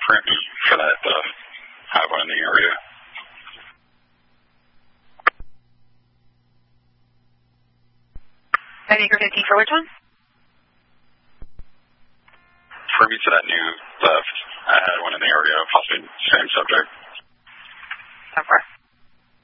print for that, have one in the area. Acre 15 for which one? Privy to that new theft. I had one in the area, possibly same subject. So far.